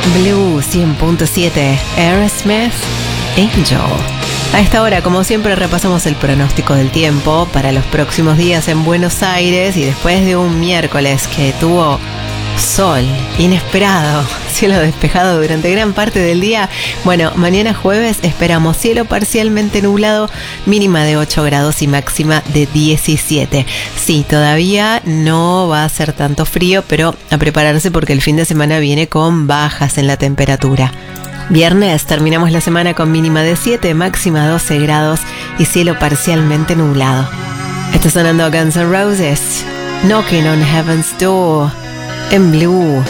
Blue 100.7, Aerosmith, Angel. A esta hora, como siempre, repasamos el pronóstico del tiempo para los próximos días en Buenos Aires y después de un miércoles que tuvo sol inesperado, cielo despejado durante gran parte del día. Bueno, mañana jueves esperamos cielo parcialmente nublado, mínima de 8 grados y máxima de 17. Sí, todavía no va a ser tanto frío, pero a prepararse porque el fin de semana viene con bajas en la temperatura. Viernes terminamos la semana con mínima de 7, máxima 12 grados y cielo parcialmente nublado. Está sonando Guns N' Roses, Knocking on Heaven's Door, en Blue